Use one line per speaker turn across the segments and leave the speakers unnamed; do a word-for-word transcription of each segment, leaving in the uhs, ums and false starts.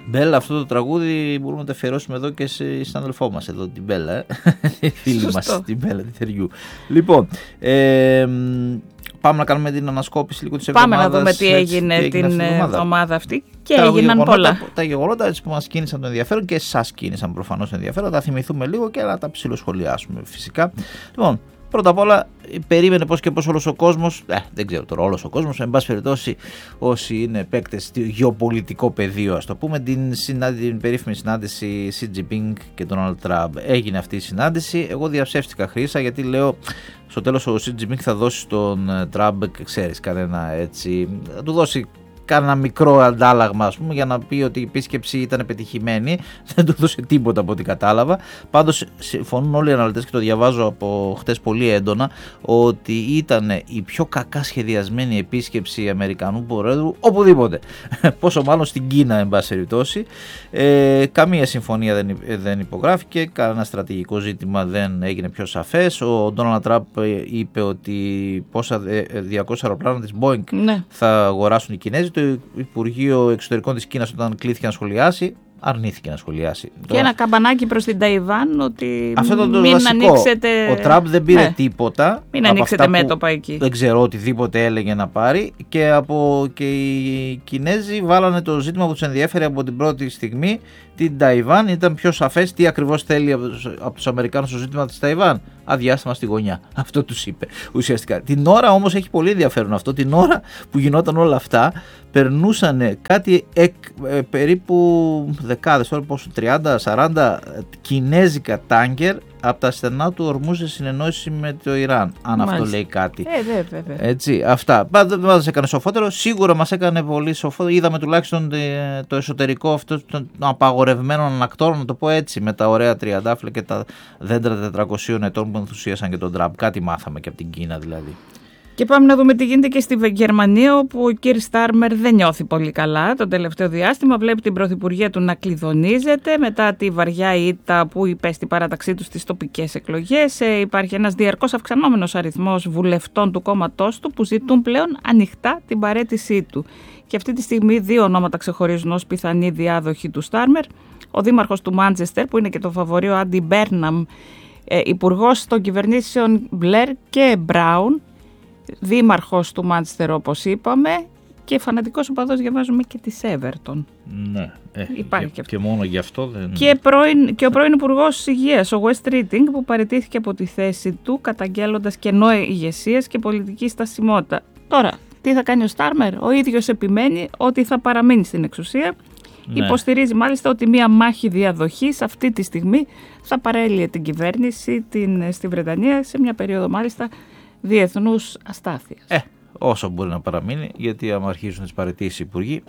Μπέλα, αυτό το τραγούδι μπορούμε να το αφιερώσουμε εδώ και σε συναδελφό μας εδώ, την Μπέλα, ε. Φίλη μας, την Μπέλα, την Θεριού. Λοιπόν, ε, πάμε να κάνουμε την ανασκόπηση λίγο της εβδομάδας.
Πάμε να δούμε τι έγινε, τι έγινε την εβδομάδα αυτή και τα έγιναν
γεγονότα,
πολλά.
Τα γεγονότα έτσι που μας κίνησαν το ενδιαφέρον και εσάς κίνησαν προφανώς το ενδιαφέρον, τα θυμηθούμε λίγο και να τα ψιλοσχολιάσουμε φυσικά. Λοιπόν, πρώτα απ' όλα, περίμενε πώς και πώς όλος ο κόσμος, ε, δεν ξέρω τώρα όλος ο κόσμος, εν πάση περιπτώσει όσοι είναι παίκτες στο γεωπολιτικό πεδίο, ας το πούμε, την, συνάντη, την περίφημη συνάντηση Xi Jinping και Donald Trump. Έγινε αυτή η συνάντηση, εγώ διαψεύστηκα Χρύσα γιατί λέω στο τέλος ο Xi Jinping θα δώσει στον Trump, ξέρεις, κανένα έτσι, θα του δώσει κάνα μικρό αντάλλαγμα, ας πούμε, για να πει ότι η επίσκεψη ήταν πετυχημένη. Δεν του έδωσε τίποτα από ό,τι κατάλαβα. Πάντως συμφωνούν όλοι οι αναλυτές και το διαβάζω από χτες πολύ έντονα ότι ήταν η πιο κακά σχεδιασμένη επίσκεψη Αμερικανού Προέδρου οπουδήποτε. Πόσο μάλλον στην Κίνα, εν πάση περιπτώσει. Ε, καμία συμφωνία δεν, δεν υπογράφηκε, κανένα στρατηγικό ζήτημα δεν έγινε πιο σαφές. Ο Ντόναλντ Τραμπ είπε ότι πόσα διακόσια αεροπλάνα της Boeing ναι. θα αγοράσουν οι Κινέζοι. Το Υπουργείο Εξωτερικών της Κίνας, όταν κλήθηκε να σχολιάσει, αρνήθηκε να σχολιάσει.
Και τώρα, ένα καμπανάκι προς την Ταϊβάν ότι
αυτό το, το
μην
βασικό.
ανοίξετε.
Ο Τραμπ δεν πήρε
ναι.
τίποτα.
Μην ανοίξετε μέτωπα εκεί.
Δεν ξέρω οτιδήποτε έλεγε να πάρει. Και, από, και οι Κινέζοι βάλανε το ζήτημα που τους ενδιέφερε από την πρώτη στιγμή, την Ταϊβάν. Ήταν πιο σαφές τι ακριβώς θέλει από τους, από τους Αμερικάνους στο ζήτημα της Ταϊβάν. Αδιάστημα στη γωνιά. Αυτό τους είπε ουσιαστικά. Την ώρα όμως, έχει πολύ ενδιαφέρον αυτό, την ώρα που γινόταν όλα αυτά, περνούσαν κάτι εκ, ε, περίπου δεκάδες, τώρα πόσο, τριάντα σαράντα κινέζικα τάγκερ από τα στενά του ορμού σε συνεννόηση με το Ιράν, αν Μάλιστα. αυτό λέει κάτι.
Ε, βέβαια.
Έτσι, αυτά. Δεν μας έκανε σοφότερο, σίγουρα μας έκανε πολύ σοφότερο. Είδαμε τουλάχιστον το εσωτερικό αυτό των απαγορευμένων ανακτόρων, να το πω έτσι, με τα ωραία τριαντάφυλλα και τα δέντρα τετρακοσίων ετών που ενθουσίασαν και τον Τραμπ. Κάτι μάθαμε και από την Κίνα δηλαδή.
Και πάμε να δούμε τι γίνεται και στη Γερμανία, όπου ο Κίρ Στάρμερ δεν νιώθει πολύ καλά το τελευταίο διάστημα. Βλέπει την πρωθυπουργία του να κλειδονίζεται μετά τη βαριά ήττα που υπέστη παράταξή του στις τοπικές εκλογές. Ε, υπάρχει ένας διαρκώς αυξανόμενος αριθμός βουλευτών του κόμματός του που ζητούν πλέον ανοιχτά την παραίτησή του. Και αυτή τη στιγμή δύο ονόματα ξεχωρίζουν ως πιθανή διάδοχοι του Στάρμερ. Ο δήμαρχος του Μάντσεστερ, που είναι και το φαβορίο Άντι Μπέρναμ, ε, υπουργός των κυβερνήσεων Μπλερ και Μπράουν, δήμαρχος του Μάντσεστερ όπως είπαμε, και φανατικός οπαδός, διαβάζουμε, και της Everton.
Ναι, ε,
υπάρχει
και, και μόνο γι' αυτό δεν...
Και, πρώην, και ο πρώην υπουργός υγείας, ο West Riding, που παραιτήθηκε από τη θέση του καταγγέλλοντας κενό ηγεσίας και πολιτική στασιμότητα. Τώρα, τι θα κάνει ο Στάρμερ? Ο ίδιος επιμένει ότι θα παραμείνει στην εξουσία. Ναι. Υποστηρίζει μάλιστα ότι μία μάχη διαδοχής αυτή τη στιγμή θα παρέλυε την κυβέρνηση την, στη Βρετανία σε μια περίοδο μάλιστα διεθνούς αστάθειας.
Ε, όσο μπορεί να παραμείνει, γιατί άμα αρχίζουν τις παραιτήσεις οι υπουργοί.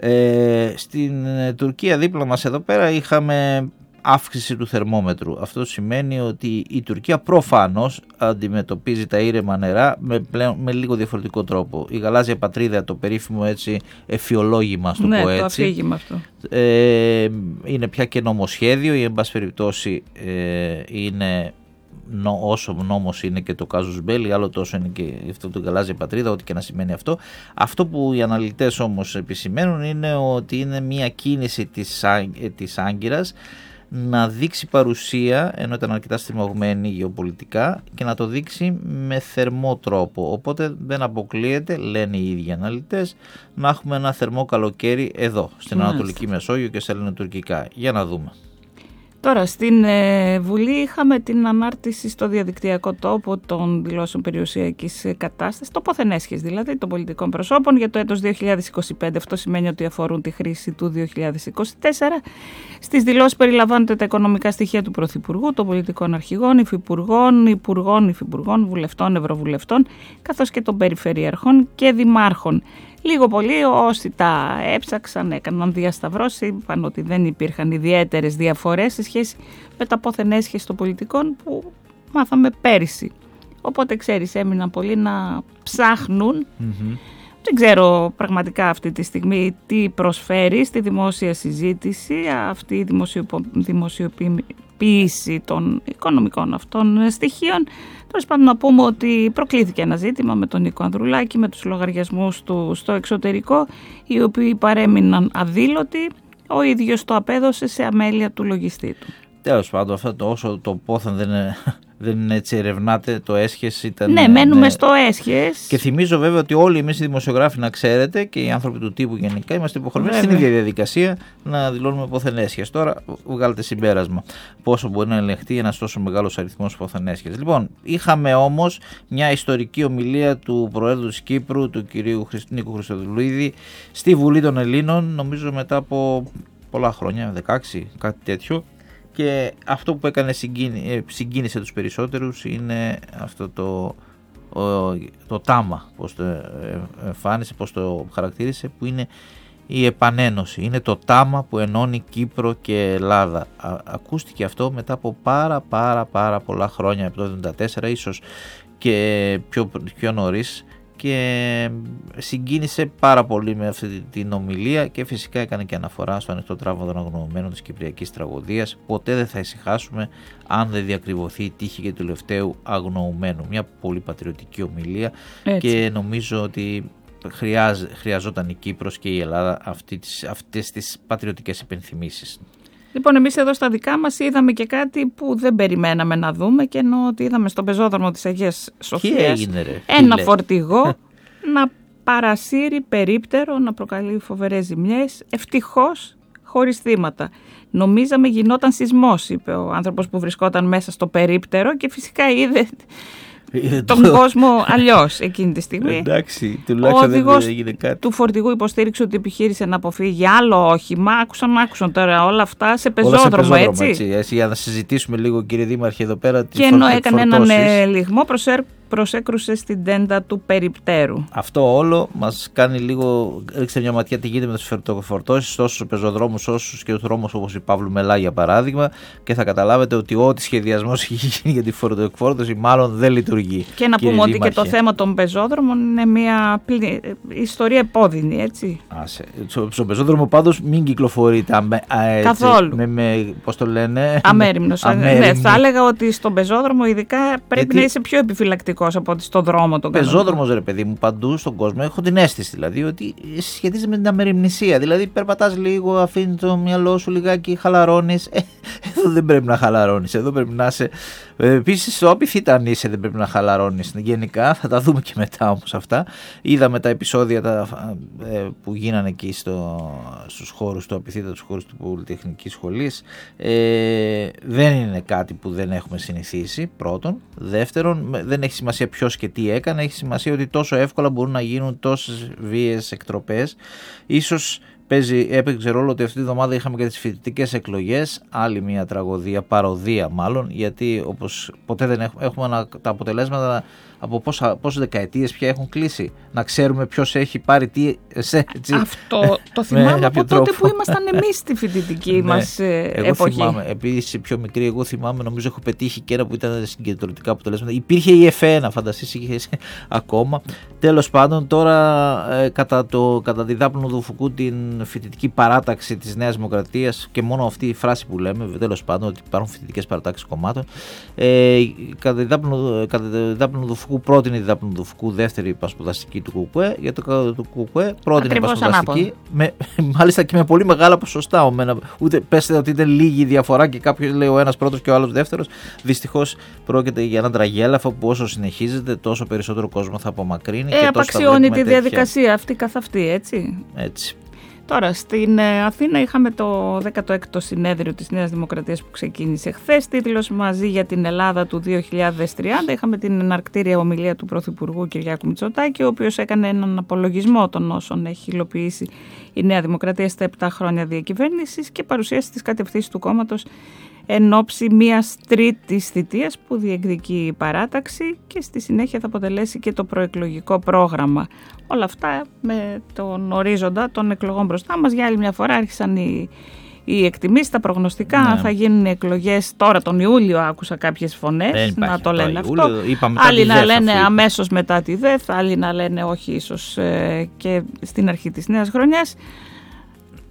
Ε, στην Τουρκία δίπλα μας εδώ πέρα είχαμε αύξηση του θερμόμετρου. Αυτό σημαίνει ότι η Τουρκία προφανώς αντιμετωπίζει τα ήρεμα νερά με, πλέον, με λίγο διαφορετικό τρόπο. Η γαλάζια πατρίδα, το περίφημο έτσι εφιολόγημα, στο
ναι,
πω έτσι.
Το αφήγημα αυτό.
Ε, είναι πια και νομοσχέδιο ή εν πάση περιπτώσει ε, είναι... Νο, όσο νόμος είναι και το κάζους μπέλι, άλλο τόσο είναι και αυτό το γαλάζια πατρίδα, ό,τι και να σημαίνει αυτό. Αυτό που οι αναλυτές όμως επισημαίνουν είναι ότι είναι μια κίνηση της, της Άγκυρας να δείξει παρουσία, ενώ ήταν αρκετά στριμωγμένη γεωπολιτικά, και να το δείξει με θερμό τρόπο. Οπότε δεν αποκλείεται, λένε οι ίδιοι αναλυτές, να έχουμε ένα θερμό καλοκαίρι εδώ, στην Μάλιστα. Ανατολική Μεσόγειο και σε ελληνοτουρκικά. Για να δούμε.
Τώρα, στην ε, Βουλή είχαμε την ανάρτηση στο διαδικτυακό τόπο των δηλώσεων περιουσιακής κατάστασης, τοποθενέσχες δηλαδή, των πολιτικών προσώπων για το έτος δύο χιλιάδες είκοσι πέντε. Αυτό σημαίνει ότι αφορούν τη χρήση του δύο χιλιάδες είκοσι τέσσερα. Στις δηλώσεις περιλαμβάνονται τα οικονομικά στοιχεία του Πρωθυπουργού, των πολιτικών αρχηγών, υφυπουργών, υπουργών, υφυπουργών, βουλευτών, ευρωβουλευτών, καθώς και των περιφερειαρχών και δημάρχων. Λίγο πολύ όσοι τα έψαξαν, έκαναν διασταυρώσει, είπαν ότι δεν υπήρχαν ιδιαίτερες διαφορές σε σχέση με τα πόθεν έσχεση των πολιτικών που μάθαμε πέρυσι. Οπότε ξέρεις, έμειναν πολλοί να ψάχνουν. Mm-hmm. Δεν ξέρω πραγματικά αυτή τη στιγμή τι προσφέρει στη δημόσια συζήτηση αυτή η δημοσιοπο... δημοσιοποίηση των οικονομικών αυτών στοιχείων. Τέλος πάντων, να πούμε ότι προκλήθηκε ένα ζήτημα με τον Νίκο Ανδρουλάκη, με τους λογαριασμούς του στο εξωτερικό, οι οποίοι παρέμειναν αδήλωτοι. ο ίδιος το απέδωσε σε αμέλεια του λογιστή του.
Τέλος πάντων, αυτό το, όσο το πόθεν δεν είναι, δεν είναι έτσι ερευνάται, το έσχες ήταν...
Ναι, μένουμε ναι. στο έσχες.
Και θυμίζω βέβαια ότι όλοι εμείς οι δημοσιογράφοι, να ξέρετε, και οι άνθρωποι του τύπου γενικά, είμαστε υποχρεωμένοι στην ίδια διαδικασία να δηλώνουμε πόθεν έσχες. Τώρα βγάλετε συμπέρασμα πόσο μπορεί να ελεγχθεί ένας τόσο μεγάλος αριθμός πόθεν έσχες. Λοιπόν, είχαμε όμως μια ιστορική ομιλία του Προέδρου της Κύπρου, του κυρίου Νίκου Χριστοδουλίδη, στη Βουλή των Ελλήνων, νομίζω μετά από πολλά χρόνια, δεκαέξι, κάτι τέτοιο. Και αυτό που έκανε συγκίνη, συγκίνησε τους περισσότερους είναι αυτό το, το, το τάμα, πώς το εμφάνισε, πώς το χαρακτήρισε, που είναι η επανένωση. Είναι το τάμα που ενώνει Κύπρο και Ελλάδα. Α, ακούστηκε αυτό μετά από πάρα πάρα πάρα πολλά χρόνια, από το εβδομήντα τέσσερα ίσως και πιο, πιο νωρίς, και συγκίνησε πάρα πολύ με αυτή την ομιλία και φυσικά έκανε και αναφορά στο ανοιχτό τραύμα των αγνοωμένων της Κυπριακής τραγωδίας. Ποτέ δεν θα ησυχάσουμε αν δεν διακριβωθεί η τύχη και του τελευταίου αγνοωμένου. Μια πολύ πατριωτική ομιλία. Έτσι. Και νομίζω ότι χρειάζ, χρειαζόταν η Κύπρος και η Ελλάδα αυτή τις, αυτές τις πατριωτικές υπενθυμίσεις.
Λοιπόν, εμείς εδώ στα δικά μας είδαμε και κάτι που δεν περιμέναμε να δούμε, και ενώ ότι είδαμε στον πεζόδρομο της Αγίας Σοφίας
έγινε, ρε,
ένα φορτηγό να παρασύρει περίπτερο, να προκαλεί φοβερές ζημιές, ευτυχώς χωρίς θύματα. Νομίζαμε γινόταν σεισμός, είπε ο άνθρωπος που βρισκόταν μέσα στο περίπτερο, και φυσικά είδε τον το... κόσμο αλλιώς εκείνη τη στιγμή.
Εντάξει, τουλάχιστον δεν έγινε κάτι.
Του φορτηγού υποστήριξε ότι επιχείρησε να αποφύγει άλλο όχημα. Άκουσαν, άκουσαν τώρα όλα αυτά σε πεζόδρομο, έτσι.
έτσι. Έτσι, για να συζητήσουμε λίγο, κύριε Δήμαρχε, εδώ πέρα.
Και ενώ έκανε έναν ελιγμό, προσέρ... προσέκρουσε στην τέντα του περιπτέρου.
Αυτό όλο μας κάνει λίγο, ρίξτε μια ματιά τι γίνεται με τις φορτώσεις τόσο στους πεζοδρόμους όσο και τους δρόμους όπως η Παύλου Μελά για παράδειγμα, και θα καταλάβετε ότι ό,τι σχεδιασμός έχει γίνει για τη φορτοεκφόρτωση μάλλον δεν λειτουργεί. Και να πούμε
ότι και το θέμα των πεζόδρομων είναι μια πλη... ιστορία επώδυνη, έτσι.
Άσε. Στον πεζόδρομο πάντως μην κυκλοφορείτε αμε...
καθόλου.
Με, με, πώς το λένε,
αμέριμνος. Ναι, θα έλεγα ότι στον πεζόδρομο ειδικά πρέπει Γιατί... να είσαι πιο επιφυλακτικός από ότι στον δρόμο τον κανονικό.
Πεζόδρομος, ρε παιδί μου, παντού στον κόσμο έχω την αίσθηση δηλαδή ότι σχετίζεται με την αμεριμνησία. Δηλαδή περπατάς λίγο, αφήνει το μυαλό σου λιγάκι, χαλαρώνεις. Ε, εδώ δεν πρέπει να χαλαρώνεις. Εδώ πρέπει να είσαι. Επίσης, όποια θήτα είσαι, δεν πρέπει να χαλαρώνεις. Γενικά, θα τα δούμε και μετά όμως αυτά. Είδαμε τα επεισόδια τα, ε, που γίνανε εκεί στο, στους χώρους του Απιθύτα, τους χώρους του Πολυτεχνικής Σχολής. Ε, δεν είναι κάτι που δεν έχουμε συνηθίσει. Πρώτον. Δεύτερον, δεν έχει σημασία ποιος και τι έκανε. Έχει σημασία ότι τόσο εύκολα μπορούν να γίνουν τόσες βίαιες εκτροπές. Ίσως παίζει, έπαιξε ρόλο ότι αυτή τη βδομάδα είχαμε και τις φοιτητικές εκλογές, άλλη μια τραγωδία, παροδία μάλλον, γιατί όπως ποτέ δεν έχουμε, έχουμε να, τα αποτελέσματα από πόσα, πόσες δεκαετίες πια έχουν κλείσει, να ξέρουμε ποιος έχει πάρει τι. Σε, έτσι,
αυτό το θυμάμαι από τότε τρόπο. Που ήμασταν εμείς στη φοιτητική μας ε,
εγώ
εποχή.
Θυμάμαι, επειδή είσαι πιο μικρή, εγώ θυμάμαι, νομίζω έχω πετύχει και ένα που ήταν συγκεντρωτικά αποτελέσματα. Υπήρχε η ΕΦΕ, να φανταστείς, είχε ακόμα. Τέλος πάντων, τώρα ε, κατά, το, κατά τη Δάπνου του Φουκού, την φοιτητική παράταξη της Νέας Δημοκρατίας, και μόνο αυτή η φράση που λέμε, τέλος πάντων, ότι υπάρχουν φοιτητικές παρατάξεις κομμάτων, ε, κατά τη Δάπνου του Φουκού πρότεινε τη Δάπνου του Φουκού δεύτερη πασπουδαστική του ΚΚΕ, για το, το ΚΚΕ πρότεινε πασπουδαστική, με, μάλιστα και με πολύ μεγάλα ποσοστά. Ομένα, ούτε πέστε ότι ήταν λίγη διαφορά και κάποιος λέει ο ένας πρώτος και ο άλλος δεύτερος. Δυστυχώς πρόκειται για έναν τραγέλαφο που όσο συνεχίζεται τόσο περισσότερο κόσμο θα απομακρύνει.
Ε, και απαξιώνει τη διαδικασία τέτοια. Αυτή καθ' αυτή, έτσι.
Έτσι.
Τώρα, στην Αθήνα είχαμε το δέκατο έκτο συνέδριο της Νέας Δημοκρατίας που ξεκίνησε χθες. Τίτλος «Μαζί για την Ελλάδα του δύο χιλιάδες τριάντα». Είχαμε την εναρκτήρια ομιλία του Πρωθυπουργού Κυριάκου Μητσοτάκη, ο οποίος έκανε έναν απολογισμό των όσων έχει υλοποιήσει η Νέα Δημοκρατία στα επτά χρόνια διακυβέρνησης και παρουσίασε τις κατευθύνσεις του κόμματος εν ώψη μιας τρίτης θητείας που διεκδικεί η παράταξη, και στη συνέχεια θα αποτελέσει και το προεκλογικό πρόγραμμα. Όλα αυτά με τον ορίζοντα των εκλογών μπροστά μας. Για άλλη μια φορά άρχισαν οι, οι εκτιμήσεις, τα προγνωστικά. Ναι. Θα γίνουν εκλογές τώρα τον Ιούλιο, άκουσα κάποιες φωνές να το λένε αυτό. Άλλοι να λένε αμέσως μετά τη ΔΕΘ, άλλοι να λένε όχι, ίσως ε, και στην αρχή της νέας χρονιάς.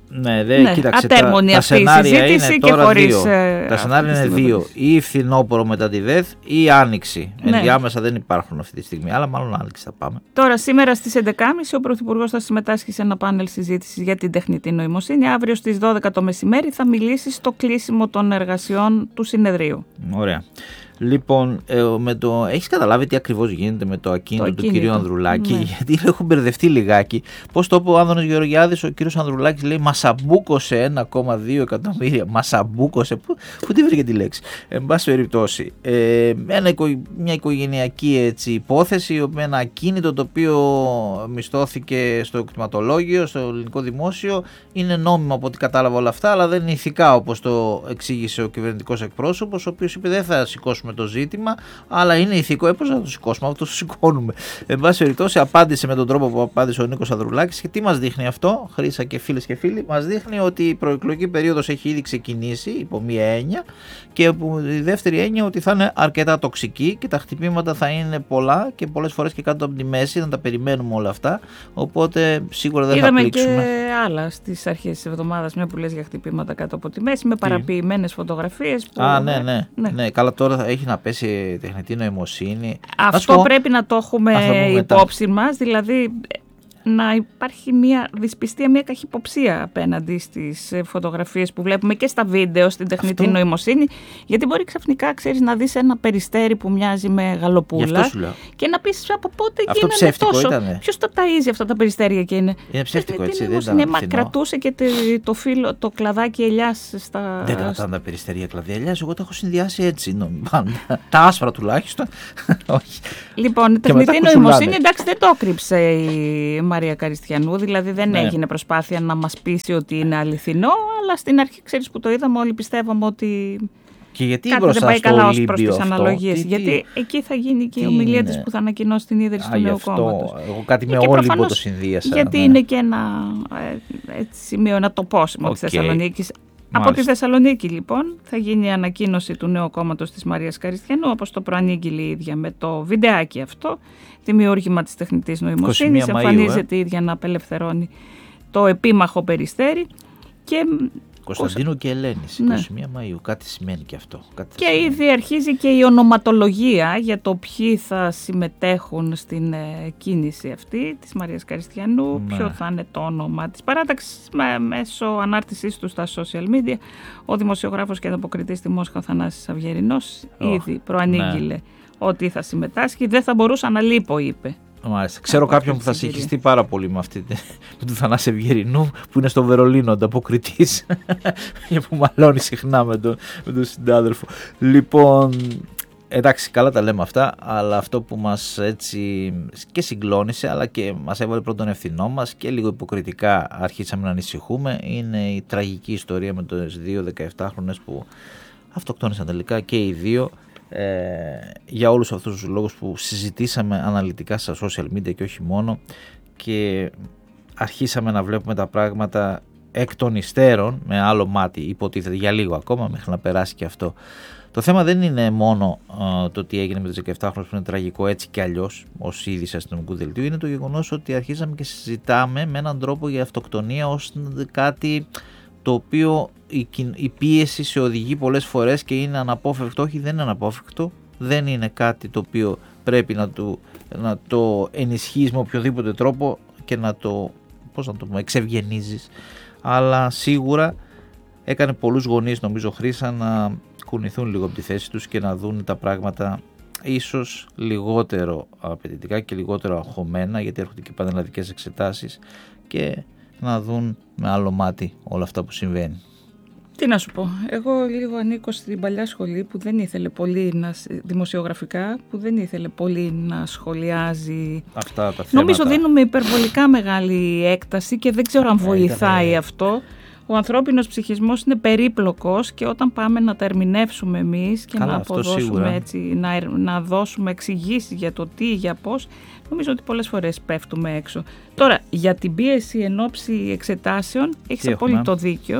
Ναι, δε,
ναι,
κοίταξε,
ατέρμονη
τα,
αυτή
τα
η
σενάρια
συζήτηση
είναι
και
τώρα
χωρίς,
δύο.
Ε,
τα σενάρια είναι δύο. Χωρίς. Ή φθινόπωρο μετά τη ΔΕΘ ή άνοιξη. Ναι. Ενδιάμεσα δεν υπάρχουν αυτή τη στιγμή, αλλά μάλλον άνοιξη θα πάμε.
Τώρα, σήμερα στις έντεκα και τριάντα ο Πρωθυπουργός θα συμμετάσχει σε ένα πάνελ συζήτησης για την τεχνητή νοημοσύνη. Αύριο στις δώδεκα το μεσημέρι θα μιλήσει στο κλείσιμο των εργασιών του συνεδρίου.
Ωραία. Λοιπόν, ε, με το... έχεις καταλάβει τι ακριβώς γίνεται με το ακίνητο, το ακίνητο. του κυρίου Ανδρουλάκη? Ναι. Γιατί έχω μπερδευτεί λιγάκι. Πώς το είπε ο Άδωνος Γεωργιάδης, ο κύριος Ανδρουλάκης λέει μασαμπούκωσε ένα κόμμα δύο εκατομμύρια. Μασαμπούκωσε. Πού, πού τη βρήκε τη λέξη? Εν πάση περιπτώσει, ε, ένα, μια οικογενειακή έτσι, υπόθεση, ένα ακίνητο το οποίο μισθώθηκε στο κτηματολόγιο, στο ελληνικό δημόσιο. Είναι νόμιμο από ό,τι κατάλαβα όλα αυτά, αλλά δεν είναι ηθικά όπως το εξήγησε ο κυβερνητικός εκπρόσωπος, ο οποίος είπε δεν θα σηκώσουμε το ζήτημα, αλλά είναι ηθικό. Ε, πώς να το σηκώσουμε, αυτό το σηκώνουμε. Εν πάση περιπτώσει, απάντησε με τον τρόπο που απάντησε ο Νίκος Ανδρουλάκης. Και τι μας δείχνει αυτό, Χρύσα και φίλες και φίλοι? Μας δείχνει ότι η προεκλογική περίοδος έχει ήδη ξεκινήσει, υπό μία έννοια, και η δεύτερη έννοια ότι θα είναι αρκετά τοξική και τα χτυπήματα θα είναι πολλά και πολλές φορές και κάτω από τη μέση, να τα περιμένουμε όλα αυτά. Οπότε σίγουρα δεν
Είδαμε
θα πλήξουμε.
Είδαμε και άλλα στις αρχές της εβδομάδας, μια που λες για χτυπήματα κάτω από τη μέση, με παραποιημένες φωτογραφίες. Που...
Α, ναι, ναι, ναι. ναι. Καλά, τώρα έχει να πέσει τεχνητή νοημοσύνη.
Αυτό πω, πρέπει να το έχουμε υπόψη μας, δηλαδή να υπάρχει μια δυσπιστία, μια καχυποψία απέναντι στις φωτογραφίες που βλέπουμε και στα βίντεο, στην τεχνητή αυτό... νοημοσύνη, γιατί μπορεί ξαφνικά, ξέρεις, να δεις ένα περιστέρι που μοιάζει με γαλοπούλα και να πεις από πότε
αυτό
γίνανε τόσο.
Ήτανε.
Ποιος τα ταΐζει αυτά τα περιστέρια και είναι.
Είναι ψεύτικο, έτσι, δεν
ήταν ναι, μα κρατούσε και το, φύλλο, το κλαδάκι ελιάς στα...
Δεν κρατάνε τα περιστέρια κλαδί ελιάς, εγώ τα έχω συνδυάσει έτσι, τα άσπρα τουλάχιστον.
Λοιπόν, η τεχνητή νοημοσύνη, εντάξει, δεν το έκρυψε η Μαρία Καριστιανού, δηλαδή δεν ναι. έγινε προσπάθεια να μας πείσει ότι είναι αληθινό, αλλά στην αρχή, ξέρεις, που το είδαμε, όλοι πιστεύαμε ότι
και γιατί
κάτι δεν πάει καλά ως προς τις αναλογίες.
Τι,
γιατί
τι,
εκεί θα γίνει και η ομιλία της που θα ανακοινώσει την ίδρυση του νέου κόμματος.
Εγώ κάτι με Όλυμπο το συνδύασα.
Γιατί ναι. είναι και ένα ε, έτσι, σημείο, ένα τοπόσιμο okay. της Θεσσαλονίκης. Από τη Θεσσαλονίκη, λοιπόν, θα γίνει η ανακοίνωση του νέου κόμματος της Μαρίας Καριστιανού, όπως το προανήγγειλε η ίδια με το βιντεάκι αυτό, δημιούργημα της τεχνητής νοημοσύνης. Εμφανίζεται η ε. ίδια να απελευθερώνει το επίμαχο περιστέρι. Και
Κωνσταντίνου και Ελένης, ναι. είκοσι μία Μαΐου, κάτι σημαίνει και αυτό. Κάτι
και
σημαίνει.
Ήδη αρχίζει και η ονοματολογία για το ποιοι θα συμμετέχουν στην ε, κίνηση αυτή της Μαρίας Καριστιανού, ναι. ποιο θα είναι το όνομα της παράταξης, με, μέσω ανάρτησής του στα social media. Ο δημοσιογράφος και ανταποκριτής στη Μόσχα, ο Θανάσης Αυγερινός, oh, ήδη προανήγγειλε ναι. ότι θα συμμετάσχει. Δεν θα μπορούσα να λείπω, είπε.
Μάλιστα. Ξέρω κάποιον που θα συγχυστεί πάρα πολύ με αυτή με τον Θανάση Ευγερινού, που είναι στο Βερολίνο ανταποκριτής και που μαλώνει συχνά με τον, με τον συντάδελφο. Λοιπόν, εντάξει, καλά τα λέμε αυτά, αλλά αυτό που μας έτσι και συγκλώνησε, αλλά και μας έβαλε πρώτον ευθυνό μας και λίγο υποκριτικά αρχίσαμε να ανησυχούμε, είναι η τραγική ιστορία με τους δύο δεκαεπτάχρονες που αυτοκτόνησαν τελικά και οι δύο. Ε, για όλους αυτούς τους λόγους που συζητήσαμε αναλυτικά στα social media και όχι μόνο, και αρχίσαμε να βλέπουμε τα πράγματα εκ των υστέρων με άλλο μάτι, υποτίθεται, για λίγο ακόμα μέχρι να περάσει και αυτό. Το θέμα δεν είναι μόνο uh, το τι έγινε με τους δεκαεπτάχρονες που είναι τραγικό έτσι και αλλιώς ως είδηση αστυνομικού δελτίου, είναι το γεγονός ότι αρχίσαμε και συζητάμε με έναν τρόπο για αυτοκτονία ως κάτι το οποίο η, η πίεση σε οδηγεί πολλές φορές και είναι αναπόφευκτο. Όχι, δεν είναι αναπόφευκτο, δεν είναι κάτι το οποίο πρέπει να το, να το ενισχύεις με οποιοδήποτε τρόπο και να το, πώς να το πούμε, εξευγενίζεις, αλλά σίγουρα έκανε πολλούς γονείς, νομίζω, Χρύσα, να κουνηθούν λίγο από τη θέση τους και να δουν τα πράγματα ίσως λιγότερο απαιτητικά και λιγότερο αγχωμένα, γιατί έρχονται και πανελλαδικές εξετάσεις, και να δουν με άλλο μάτι όλα αυτά που συμβαίνει.
Τι να σου πω, εγώ λίγο ανήκω στην παλιά σχολή που δεν ήθελε πολύ να, δημοσιογραφικά, που δεν ήθελε πολύ να σχολιάζει.
Αυτά τα θέματα.
Νομίζω δίνουμε υπερβολικά μεγάλη έκταση και δεν ξέρω αν βοηθάει ε, αυτό. Ο ανθρώπινος ψυχισμός είναι περίπλοκος και όταν πάμε να τα ερμηνεύσουμε εμείς και Καλά, να αποδώσουμε έτσι, να, να δώσουμε εξηγήσεις για το τι, για πώς, νομίζω ότι πολλές φορές πέφτουμε έξω. Τώρα, για την πίεση εν ώψη εξετάσεων, έχεις απόλυτο δίκιο.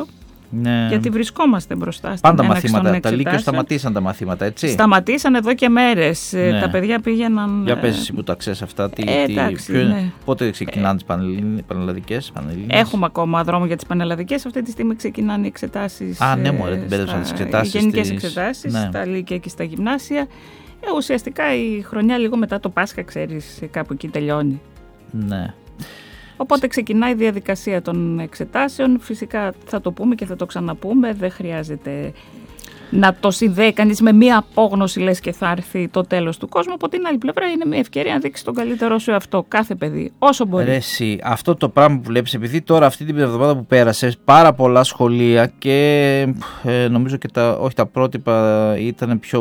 Ναι.
Γιατί βρισκόμαστε μπροστά στην
πάντα
έναρξη των
μαθήματα. Τα Λύκειο
εξετάσεων.
σταματήσαν τα μαθήματα, έτσι.
Σταματήσαν εδώ και μέρες.
Ναι.
Τα παιδιά πήγαιναν.
Για πες εσύ που τα ξέρεις αυτά. Τι,
Ε,
τι,
εντάξει,
ποιο,
ναι.
Πότε ξεκινάνε τις πανελλαδικές, πανελλήνιες?
Έχουμε ακόμα δρόμο για τις πανελλαδικές. Αυτή τη στιγμή ξεκινάνε οι εξετάσεις.
Α, ναι, μωρέ, την μπέρδεψαν τις εξετάσεις.
Οι γενικές
της...
εξετάσεις,
ναι.
στα Λύκεια και στα γυμνάσια. Ε, ουσιαστικά η χρονιά λίγο μετά το Πάσχα, ξέρεις, κάπου εκεί τελειώνει.
Ναι.
Οπότε ξεκινάει η διαδικασία των εξετάσεων. Φυσικά θα το πούμε και θα το ξαναπούμε. Δεν χρειάζεται να το συνδέει κανείς με μία απόγνωση, λες και θα έρθει το τέλος του κόσμου. Από την άλλη πλευρά είναι μια ευκαιρία να δείξει τον καλύτερό σου εαυτό. Κάθε παιδί, όσο μπορεί.
Ρε εσύ, αυτό το πράγμα που βλέπεις, επειδή τώρα αυτή την εβδομάδα που πέρασε, πάρα πολλά σχολεία και ε, νομίζω και τα, όχι τα πρότυπα ήταν πιο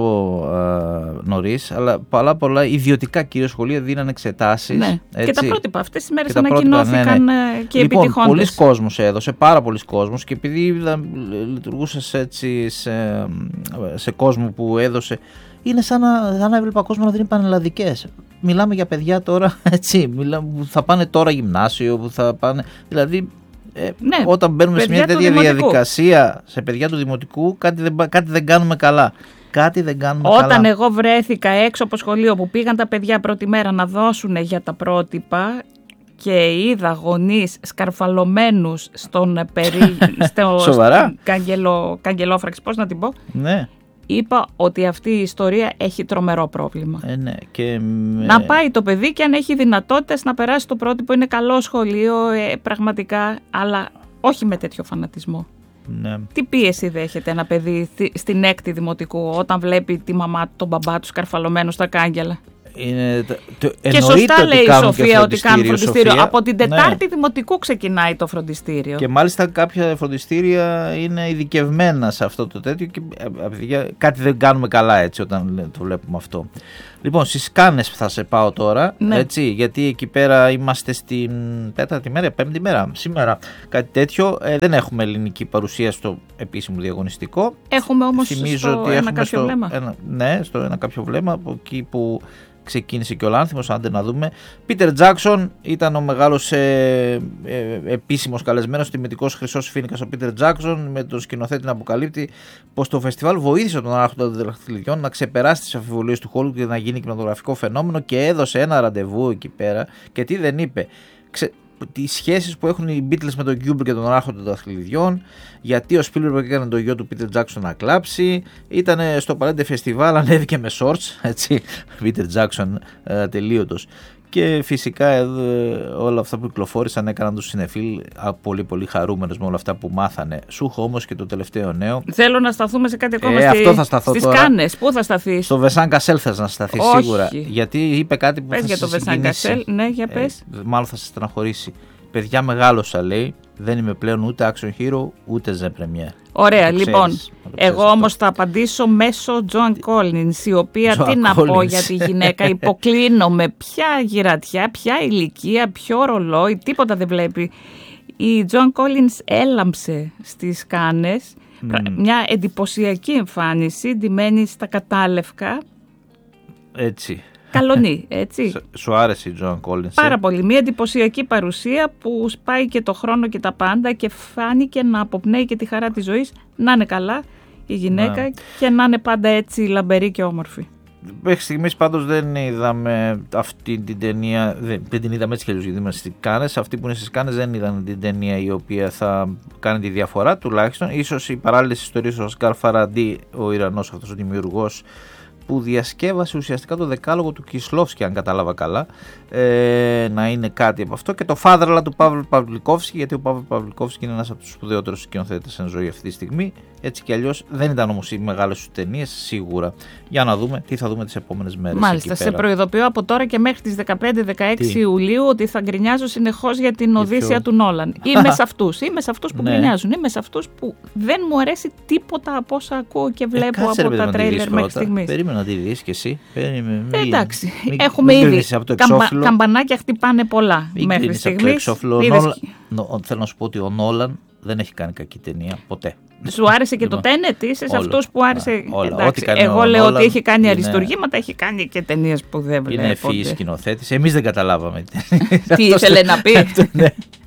ε, νωρίς, αλλά πολλά πολλά ιδιωτικά κυρίως σχολεία δίνανε εξετάσεις.
Ναι.
Έτσι.
Και τα πρότυπα αυτές τις μέρες
και
ανακοινώθηκαν,
ναι, ναι.
και
λοιπόν,
επιτυχώντες.
Πολλοί κόσμος έδωσε, πάρα πολλοί κόσμος, και επειδή λειτουργούσες έτσι σε, σε κόσμο που έδωσε, είναι σαν να, σαν να έβλεπα κόσμο να δίνει πανελλαδικές. Μιλάμε για παιδιά τώρα, έτσι, μιλάμε, που θα πάνε τώρα γυμνάσιο, που θα πάνε, δηλαδή ε,
ναι,
όταν μπαίνουμε σε μια τέτοια διαδικασία σε παιδιά του δημοτικού, κάτι δεν, κάτι δεν κάνουμε καλά. Κάτι δεν κάνουμε
Όταν
καλά.
εγώ βρέθηκα έξω από σχολείο που πήγαν τα παιδιά πρώτη μέρα να δώσουν για τα πρότυπα και είδα γονείς σκαρφαλωμένους στον περί... στο...
Σοβαρά?
Καγκελο... καγκελόφραξη, πώς να την πω.
Ναι.
Είπα ότι αυτή η ιστορία έχει τρομερό πρόβλημα.
Ε, ναι. Και...
Να πάει το παιδί και αν έχει δυνατότητες να περάσει το πρότυπο, είναι καλό σχολείο ε, πραγματικά, αλλά όχι με τέτοιο φανατισμό.
Ναι.
Τι πίεση δέχεται ένα παιδί στην έκτη δημοτικού όταν βλέπει τη μαμά του, τον μπαμπά του σκαρφαλωμένο στα κάγκελα?
Είναι, το,
και σωστά λέει η Σοφία ότι κάνουν φροντιστήριο.
Σοφία.
Από την Τετάρτη
ναι.
δημοτικού ξεκινάει το φροντιστήριο.
Και μάλιστα κάποια φροντιστήρια είναι ειδικευμένα σε αυτό το τέτοιο και κάτι δεν κάνουμε καλά έτσι όταν το βλέπουμε αυτό. Λοιπόν, στις Κάνες θα σε πάω τώρα, ναι. έτσι, γιατί εκεί πέρα είμαστε στην τέταρτη μέρα, πέμπτη μέρα, σήμερα, κάτι τέτοιο. Ε, δεν έχουμε ελληνική παρουσία στο επίσημο διαγωνιστικό.
Έχουμε όμως
Θυμίζω
στο
ότι
ένα
έχουμε
κάποιο
στο,
βλέμμα.
Ένα, ναι, στο ένα κάποιο βλέμμα, από εκεί που ξεκίνησε και ο Λάνθιμος, άντε να δούμε. Πίτερ Τζάκσον ήταν ο μεγάλος ε, ε, επίσημος καλεσμένος, τιμητικός χρυσός φοίνικας ο Πίτερ Τζάκσον, με τον σκηνοθέτη να αποκαλύπτει πως το φεστιβάλ βοήθησε τον Άρχοντα των Δαχτυλιδιών να ξεπεράσει τις αμφιβολίες του Χόλιγουντ και να γίνει κινηματογραφικό φαινόμενο, και έδωσε ένα ραντεβού εκεί πέρα. Και τι δεν είπε? Ξε... τις σχέσεις που έχουν οι Beatles με τον Kubrick και τον Άρχοντα των Δαχτυλιδιών, γιατί ο Spielberg έκανε το γιο του Peter Jackson να κλάψει, ήταν στο Παλέντε Φεστιβάλ, ανέβηκε με shorts, έτσι, Peter Jackson ε, τελείωτος. Και φυσικά ε, όλα αυτά που κυκλοφόρησαν έκαναν τους συνεφίλ πολύ πολύ χαρούμενους με όλα αυτά που μάθανε. Σου έχω όμως και το τελευταίο νέο.
Θέλω να σταθούμε σε κάτι ακόμα
ε,
στη,
αυτό θα σταθώ
στις
τώρα.
Κάνες. Πού θα σταθείς?
Στο Βεσάν Κασέλ θες να σταθείς?
Όχι.
Σίγουρα. Γιατί είπε κάτι που
πες
θα
για
σε
το Βεσάν
συγκινήσει.
Κασέλ. Ναι, για πες.
Ε, μάλλον θα σε στεναχωρήσει. Παιδιά, μεγάλωσα, λέει. Δεν είμαι πλέον ούτε action hero ούτε ζε πρεμιέ.
Ωραία,
το
λοιπόν.
Ξέρεις,
εγώ
αυτό.
όμως θα απαντήσω μέσω Τζοαν Κόλινς, η οποία
Joan
τι να
Collins.
πω για τη γυναίκα, υποκλίνω με ποια γυρατιά, ποια ηλικία, ποιο ρολόι, τίποτα δεν βλέπει. Η Τζοαν Κόλινς έλαμψε στις Κάνες, mm. μια εντυπωσιακή εμφάνιση, ντυμένη στα κατάλευκα.
Έτσι.
Καλονή, έτσι.
Σου άρεσε η Τζοαν Κόλινς?
Πάρα πολύ. Μια εντυπωσιακή παρουσία που σπάει και το χρόνο και τα πάντα και φάνηκε να αποπνέει και τη χαρά της ζωής, να είναι καλά η γυναίκα ναι. και να είναι πάντα έτσι λαμπερή και όμορφη.
Μέχρι στιγμής πάντως δεν είδαμε αυτή την ταινία, δεν, δεν την είδαμε έτσι κι αλλιώς γιατί είμαστε στις Κάνες. Αυτοί που είναι στις Κάνες δεν είδαν την ταινία η οποία θα κάνει τη διαφορά, τουλάχιστον. Ίσως οι παράλληλες ιστορίες, ο Οσκάρ Φαραντί, ο Ιρανός αυτός ο δημιουργός, που διασκεύασε ουσιαστικά το δεκάλογο του Κισλόφσκι, αν κατάλαβα καλά, ε, να είναι κάτι από αυτό, και το Fatherland του Παύλ Παυλικόφσκι, γιατί ο Παύλ Παυλικόφσκι είναι ένας από τους σπουδαιότερους σκηνοθέτες εν ζωή αυτή τη στιγμή. Έτσι κι αλλιώς δεν ήταν όμως οι μεγάλες του ταινίες, σίγουρα. Για να δούμε τι θα δούμε τις επόμενες μέρες.
Μάλιστα, σε προειδοποιώ από τώρα και μέχρι τις δεκαπέντε δεκαέξι Ιουλίου ότι θα γκρινιάζω συνεχώς για την Οδύσσεια του Νόλαν. Είμαι σε αυτούς. Είμαι σε αυτούς που ναι. γκρινιάζουν. Είμαι σε αυτούς που δεν μου αρέσει τίποτα από όσα ακούω και βλέπω ε, από τα τρέιλερ μέχρι στιγμής.
Περίμενα να τη δεις κι εσύ. Περίμενε,
ε, εντάξει, μην, έχουμε μην ήδη. Καμπα, καμπανάκια χτυπάνε πολλά
μην
μέχρι στιγμής.
Θέλω να σου πω ότι ο Νόλαν δεν έχει κάνει κακή ταινία ποτέ.
Σου άρεσε και το Tenet? Είσαι σε αυτούς που άρεσε?
Όλα,
εντάξει, εγώ λέω Νόλαν, ότι έχει κάνει είναι... αριστουργήματα, έχει κάνει και ταινίες που δεν βλέπω.
Είναι ευφυής σκηνοθέτης. Εμείς δεν καταλάβαμε.
Τι ήθελε να πει.